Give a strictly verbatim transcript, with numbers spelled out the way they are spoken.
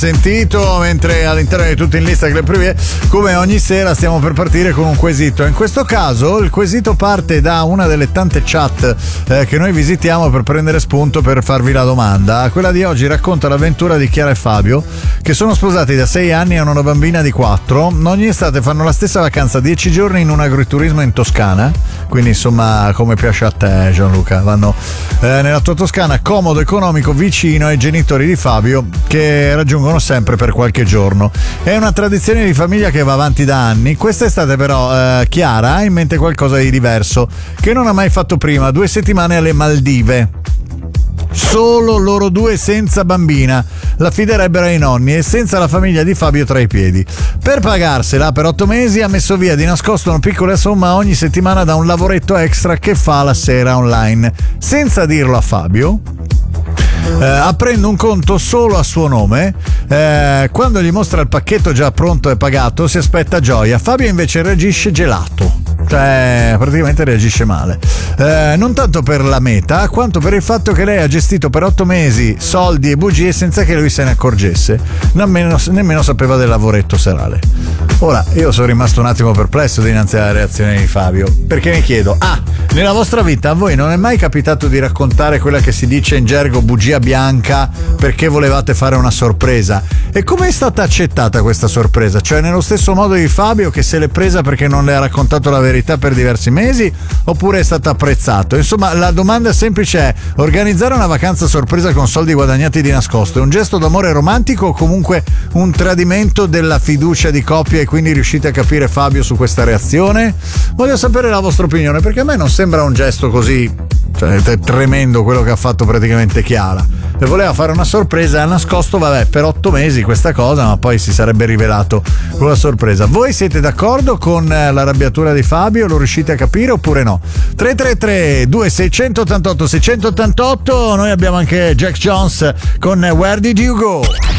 Sentito, mentre all'interno di tutti in lista Club Privé, come ogni sera stiamo per partire con un quesito. In questo caso il quesito parte da una delle tante chat eh, che noi visitiamo per prendere spunto per farvi la domanda. Quella di oggi racconta l'avventura di Chiara e Fabio, che sono sposati da sei anni e hanno una bambina di quattro. Ogni estate fanno la stessa vacanza, dieci giorni in un agriturismo in Toscana, quindi insomma come piace a te Gianluca. Vanno eh, nella tua Toscana, comodo, economico, vicino ai genitori di Fabio, che raggiungono sempre per qualche giorno. È una tradizione di famiglia che va avanti da anni. Quest'estate però eh, Chiara ha in mente qualcosa di diverso che non ha mai fatto prima: due settimane alle Maldive. Solo loro due, senza bambina, l'affiderebbero ai nonni e senza la famiglia di Fabio tra i piedi. Per pagarsela per otto mesi ha messo via di nascosto una piccola somma ogni settimana da un lavoretto extra che fa la sera online. Senza dirlo a Fabio, Eh, aprendo un conto solo a suo nome, eh, quando gli mostra il pacchetto già pronto e pagato si aspetta gioia. Fabio invece reagisce gelato, cioè praticamente reagisce male, eh, non tanto per la meta quanto per il fatto che lei ha gestito per otto mesi soldi e bugie senza che lui se ne accorgesse, nemmeno, nemmeno sapeva del lavoretto serale. Ora io sono rimasto un attimo perplesso dinanzi alla reazione di Fabio, perché mi chiedo: ah, nella vostra vita a voi non è mai capitato di raccontare quella che si dice in gergo bugia bianca perché volevate fare una sorpresa? E come è stata accettata questa sorpresa? Cioè nello stesso modo di Fabio, che se l'è presa perché non le ha raccontato la verità per diversi mesi, oppure è stato apprezzato? Insomma, la domanda semplice è: organizzare una vacanza sorpresa con soldi guadagnati di nascosto è un gesto d'amore romantico o comunque un tradimento della fiducia di coppia, e quindi riuscite a capire Fabio su questa reazione? Voglio sapere la vostra opinione, perché a me non sembra un gesto così, cioè, è tremendo quello che ha fatto praticamente Chiara. E voleva fare una sorpresa, ha nascosto, vabbè, per otto mesi questa cosa, ma poi si sarebbe rivelato con la sorpresa. Voi siete d'accordo con l'arrabbiatura di Fabio? Lo riuscite a capire oppure no? tre tre tre due sei otto otto sei otto otto. Noi abbiamo anche Jack Jones con Where Did You Go?